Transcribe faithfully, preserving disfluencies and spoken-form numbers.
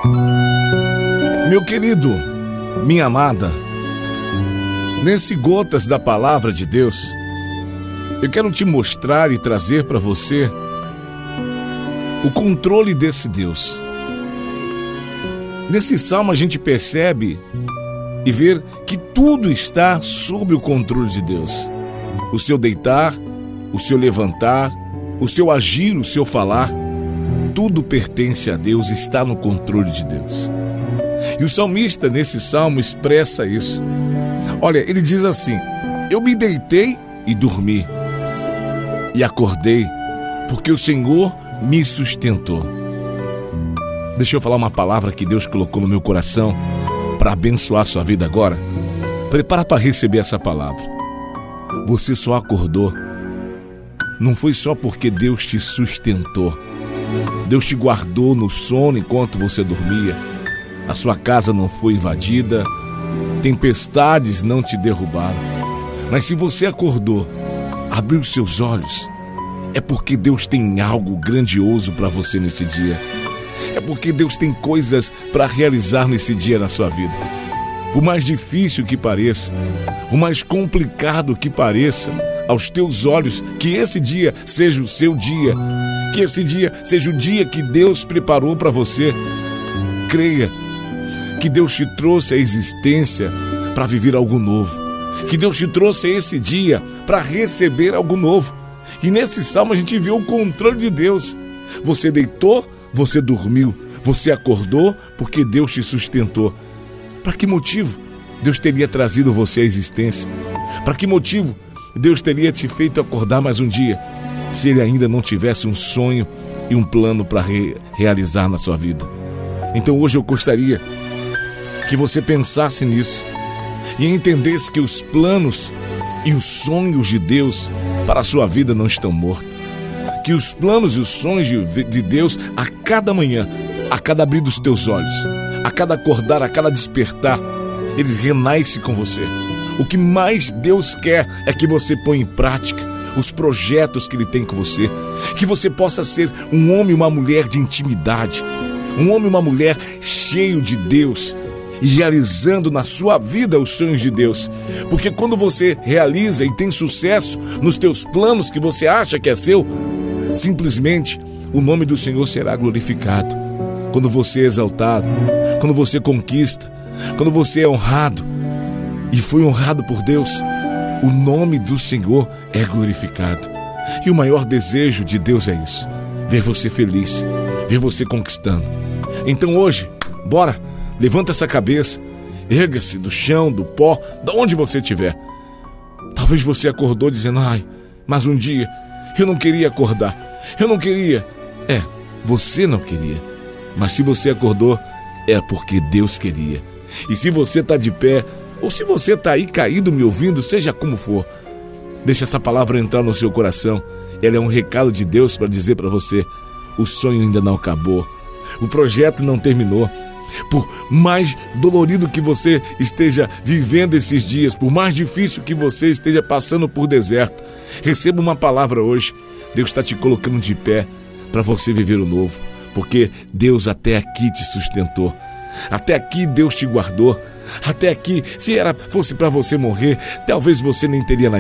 Meu querido, minha amada, nesse Gotas da Palavra de Deus, eu quero te mostrar e trazer para você o controle desse Deus. Nesse salmo a gente percebe e vê que tudo está sob o controle de Deus. O seu deitar, o seu levantar, o seu agir, o seu falar, tudo pertence a Deus, está no controle de Deus. E o salmista nesse salmo expressa isso. Olha, ele diz assim: eu me deitei e dormi, e acordei, porque o Senhor me sustentou. Deixa eu falar uma palavra que Deus colocou no meu coração para abençoar a sua vida agora. Prepara para receber essa palavra. Você só acordou, não foi só porque Deus te sustentou. Deus te guardou no sono enquanto você dormia. A sua casa não foi invadida, tempestades não te derrubaram. Mas se você acordou, abriu seus olhos, é porque Deus tem algo grandioso para você nesse dia. É porque Deus tem coisas para realizar nesse dia na sua vida. Por mais difícil que pareça, por mais complicado que pareça aos teus olhos, que esse dia seja o seu dia, que esse dia seja o dia que Deus preparou para você. Creia que Deus te trouxe à existência para viver algo novo, que Deus te trouxe a esse dia para receber algo novo. E nesse salmo a gente vê o controle de Deus. Você deitou, você dormiu, você acordou porque Deus te sustentou. Para que motivo Deus teria trazido você à existência? Para que motivo Deus teria te feito acordar mais um dia, se Ele ainda não tivesse um sonho e um plano para re- realizar na sua vida? Então hoje eu gostaria que você pensasse nisso e entendesse que os planos e os sonhos de Deus para a sua vida não estão mortos. Que os planos e os sonhos de, de Deus, a cada manhã, a cada abrir dos teus olhos, a cada acordar, a cada despertar, eles renascem com você. O que mais Deus quer é que você ponha em prática os projetos que Ele tem com você. Que você possa ser um homem e uma mulher de intimidade, um homem e uma mulher cheio de Deus e realizando na sua vida os sonhos de Deus. Porque quando você realiza e tem sucesso nos teus planos que você acha que é seu, simplesmente o nome do Senhor será glorificado. Quando você é exaltado, quando você conquista, quando você é honrado e foi honrado por Deus, o nome do Senhor é glorificado. E o maior desejo de Deus é isso: ver você feliz, ver você conquistando. Então hoje, bora, levanta essa cabeça, erga-se do chão, do pó, de onde você estiver. Talvez você acordou dizendo: ai, mas um dia eu não queria acordar, eu não queria. É, você não queria, mas se você acordou, é porque Deus queria. E se você está de pé, ou se você está aí caído me ouvindo, seja como for, deixa essa palavra entrar no seu coração. Ela é um recado de Deus para dizer para você: o sonho ainda não acabou, o projeto não terminou. Por mais dolorido que você esteja vivendo esses dias, por mais difícil que você esteja passando por deserto, receba uma palavra hoje. Deus está te colocando de pé para você viver o novo, porque Deus até aqui te sustentou, até aqui Deus te guardou, até aqui, se era fosse para você morrer, talvez você nem teria